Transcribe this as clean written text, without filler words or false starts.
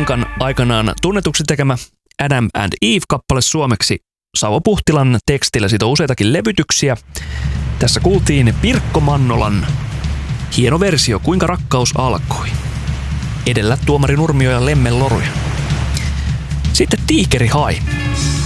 Honkan aikanaan tunnetuksi tekemä Adam and Eve-kappale suomeksi Savo Puhtilan tekstillä. Siitä on useitakin levytyksiä. Tässä kuultiin Pirkko Mannolan hieno versio Kuinka rakkaus alkoi. Edellä Tuomari Nurmio ja Lemmen Loruja. Sitten Tiikeri Hai.